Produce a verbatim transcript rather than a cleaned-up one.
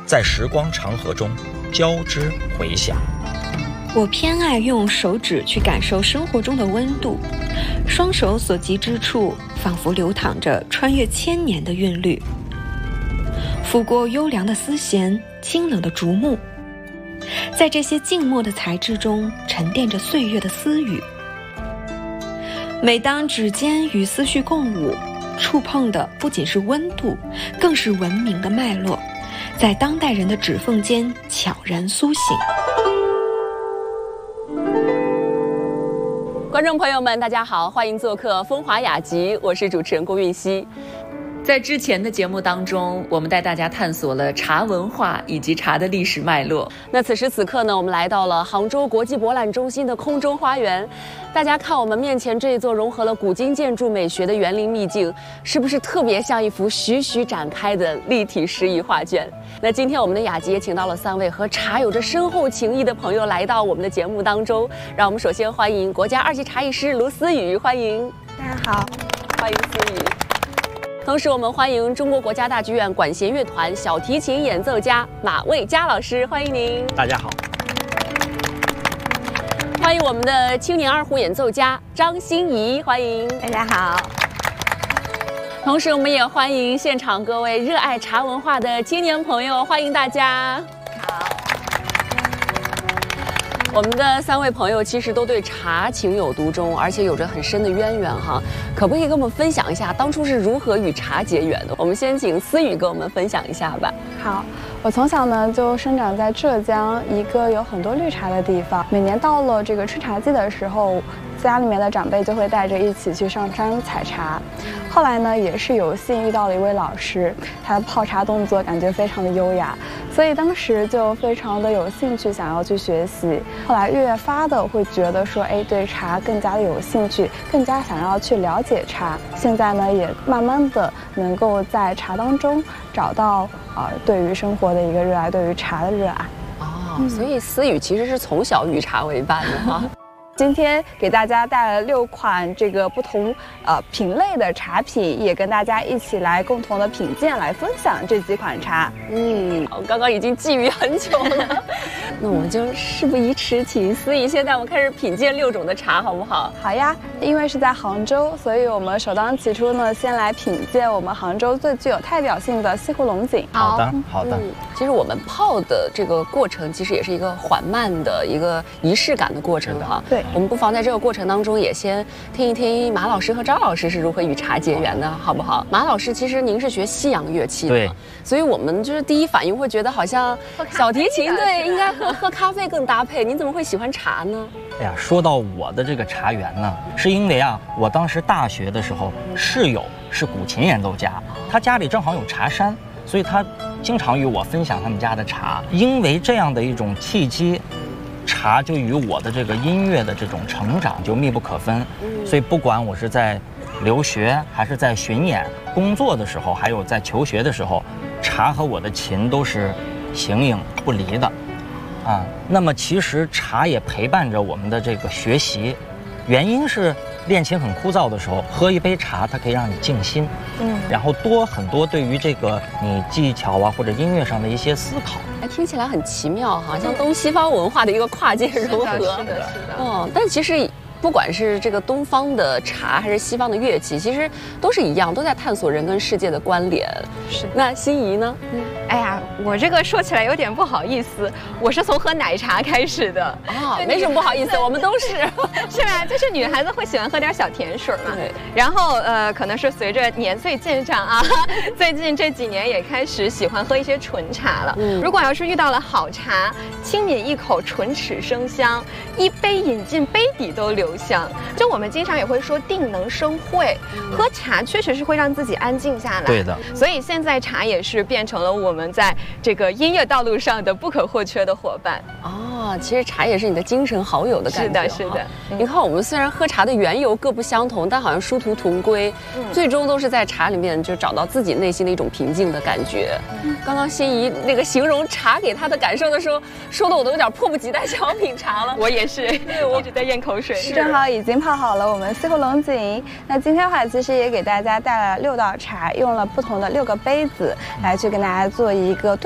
在时光长河中交织回响。 我偏爱用手指去感受生活中的温度，双手所及之处，仿佛流淌着穿越千年的韵律。拂过优良的丝弦，清冷的竹木，在这些静默的材质中沉淀着岁月的私语。每当指尖与思绪共舞，触碰的不仅是温度，更是文明的脉络，在当代人的指缝间悄然苏醒。 观众朋友们，大家好，欢迎做客风华雅集，我是主持人郭韵熙。在之前的节目当中，我们带大家探索了茶文化以及茶的历史脉络。那此时此刻呢，我们来到了杭州国际博览中心的空中花园。大家看我们面前这座融合了古今建筑美学的园林秘境，是不是特别像一幅徐徐展开的立体诗意画卷？那今天我们的雅集也请到了三位和茶有着深厚情谊的朋友来到我们的节目当中。让我们首先欢迎国家二级茶艺师卢思雨，欢迎。 大家好， 欢迎思雨。同时，我们欢迎中国国家大剧院管弦乐团小提琴演奏家马卫佳老师，欢迎您。 大家好。 欢迎我们的青年二胡演奏家张欣怡，欢迎。 大家好。 同时，我们也欢迎现场各位热爱茶文化的青年朋友，欢迎大家。 好。 我们的三位朋友其实都对茶情有独钟，而且有着很深的渊源哈。可不可以跟我们分享一下当初是如何与茶结缘的？我们先请思雨跟我们分享一下吧。 好，我从小呢就生长在浙江一个有很多绿茶的地方。每年到了这个春茶季的时候，家里面的长辈就会带着一起去上山采茶。后来呢，也是有幸遇到了一位老师，他的泡茶动作感觉非常的优雅，所以当时就非常的有兴趣想要去学习。后来越发的会觉得说，哎，对茶更加的有兴趣，更加想要去了解茶。现在呢，也慢慢的能够在茶当中找到啊、呃，对于生活的一个热爱，对于茶的热爱。 哦，嗯、所以思雨其实是从小与茶为伴的哈。 今天给大家带来了六款这个不同呃品类的茶品，也跟大家一起来共同的品鉴，来分享这几款茶。 嗯，我刚刚已经觊觎很久了，那我们就事不宜迟，请思怡现在我们开始品鉴六种的茶，好不好？ 好呀，因为是在杭州，所以我们首当其冲呢，先来品鉴我们杭州最具有代表性的西湖龙井。 好的，好的。 嗯，其实我们泡的这个过程，其实也是一个缓慢的一个仪式感的过程哈。 对。 我们不妨在这个过程当中也先听一听马老师和张老师是如何与茶结缘的，好不好？马老师，其实您是学西洋乐器的， 对， 所以我们就是第一反应会觉得好像小提琴对应该和喝咖啡更搭配，您怎么会喜欢茶呢？ 哎呀，说到我的这个茶缘呢，是因为啊，我当时大学的时候室友是古琴演奏家，他家里正好有茶山，所以他经常与我分享他们家的茶。因为这样的一种契机，茶就与我的这个音乐的这种成长就密不可分，所以不管我是在留学还是在巡演、工作的时候，还有在求学的时候，茶和我的琴都是形影不离的，啊。那么其实茶也陪伴着我们的这个学习，原因是练琴很枯燥的时候，喝一杯茶，它可以让你静心，嗯，然后多很多对于这个你技巧啊或者音乐上的一些思考。 哎，听起来很奇妙哈，像东西方文化的一个跨界融合。 是的，是的，是的。 哦，但其实不管是这个东方的茶还是西方的乐器，其实都是一样，都在探索人跟世界的关联。 是。 那心怡呢？ 嗯，哎呀，我这个说起来有点不好意思，我是从喝奶茶开始的。 啊，没什么不好意思，我们都是， 是吧？就是女孩子会喜欢喝点小甜水嘛。 对。 然后呃，可能是随着年岁渐长啊，最近这几年也开始喜欢喝一些纯茶了。嗯。如果要是遇到了好茶，轻抿一口，唇齿生香，一杯饮进杯底都留香。就我们经常也会说定能生慧，喝茶确实是会让自己安静下来。 对的。 所以现在茶也是变成了我们在这个音乐道路上的不可或缺的伙伴。 哦，其实茶也是你的精神好友的感觉。 是的，是的。 你看，我们虽然喝茶的缘由各不相同，但好像殊途同归，嗯、最终都是在茶里面就找到自己内心的一种平静的感觉。嗯、刚刚心怡那个形容茶给她的感受的时候，说的我都有点迫不及待想要品茶了。 我也是，对我一直在咽口水。 正好已经泡好了我们西湖龙井。那今天的话，其实也给大家带来了六道茶，用了不同的六个杯子来去跟大家做一个对